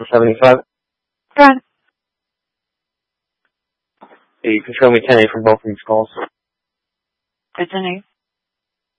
75. Go on. You can show me 10A from both of these calls. It's an 8.